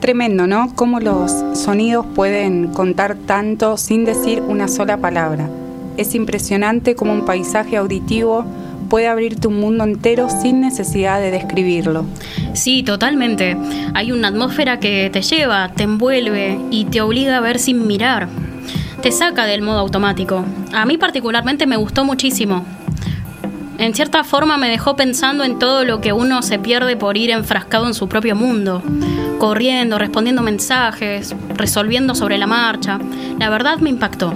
tremendo, ¿no? Cómo los sonidos pueden contar tanto sin decir una sola palabra. Es impresionante cómo un paisaje auditivo puede abrirte un mundo entero sin necesidad de describirlo. Sí, totalmente. Hay una atmósfera que te lleva, te envuelve y te obliga a ver sin mirar. Te saca del modo automático. A mí particularmente me gustó muchísimo. En cierta forma me dejó pensando en todo lo que uno se pierde por ir enfrascado en su propio mundo, corriendo, respondiendo mensajes, resolviendo sobre la marcha. La verdad me impactó.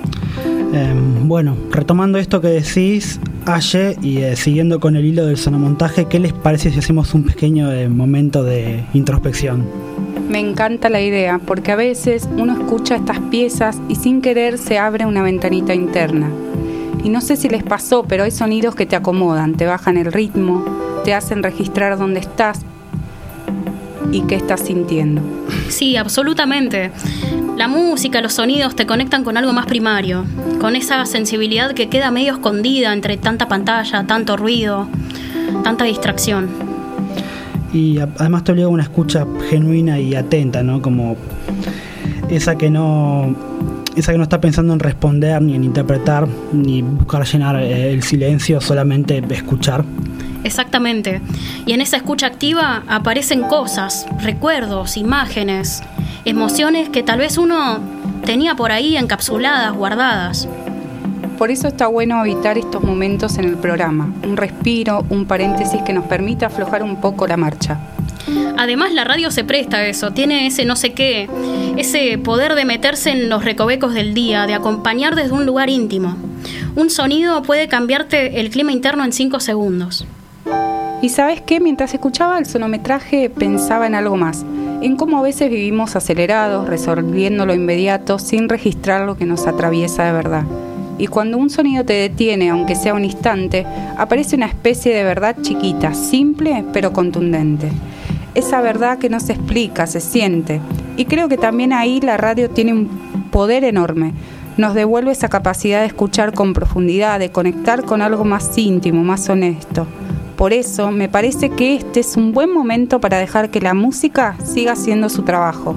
Bueno, retomando esto que decís, Aye, y siguiendo con el hilo del sonomontaje, ¿qué les parece si hacemos un pequeño momento de introspección? Me encanta la idea, porque a veces uno escucha estas piezas y sin querer se abre una ventanita interna. Y no sé si les pasó, pero hay sonidos que te acomodan, te bajan el ritmo, te hacen registrar dónde estás y qué estás sintiendo. Sí, absolutamente. La música, los sonidos te conectan con algo más primario, con esa sensibilidad que queda medio escondida entre tanta pantalla, tanto ruido, tanta distracción. Y además te obliga a una escucha genuina y atenta, ¿no? Como esa que no está pensando en responder, ni en interpretar, ni buscar llenar el silencio, solamente escuchar. Exactamente. Y en esa escucha activa aparecen cosas, recuerdos, imágenes, emociones que tal vez uno tenía por ahí encapsuladas, guardadas. Por eso está bueno habitar estos momentos en el programa, un respiro, un paréntesis que nos permita aflojar un poco la marcha. Además la radio se presta a eso, tiene ese no sé qué, ese poder de meterse en los recovecos del día, de acompañar desde un lugar íntimo. Un sonido puede cambiarte el clima interno en 5 segundos. Y ¿sabes qué? Mientras escuchaba el sonometraje pensaba en algo más, en cómo a veces vivimos acelerados, resolviendo lo inmediato sin registrar lo que nos atraviesa de verdad. Y cuando un sonido te detiene, aunque sea un instante, aparece una especie de verdad chiquita, simple pero contundente. Esa verdad que no se explica, se siente. Y creo que también ahí la radio tiene un poder enorme. Nos devuelve esa capacidad de escuchar con profundidad, de conectar con algo más íntimo, más honesto. Por eso me parece que este es un buen momento para dejar que la música siga haciendo su trabajo.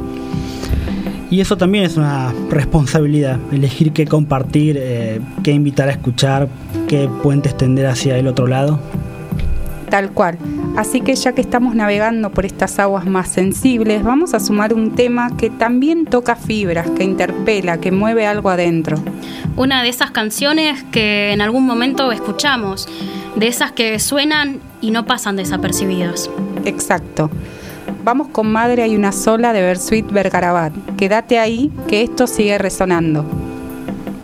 Y eso también es una responsabilidad, elegir qué compartir, qué invitar a escuchar, qué puentes tender hacia el otro lado. Tal cual. Así que ya que estamos navegando por estas aguas más sensibles, vamos a sumar un tema que también toca fibras, que interpela, que mueve algo adentro. Una de esas canciones que en algún momento escuchamos, de esas que suenan y no pasan desapercibidas. Exacto. Vamos con Madre hay una sola de Bersuit Vergarabat. Quédate ahí, que esto sigue resonando.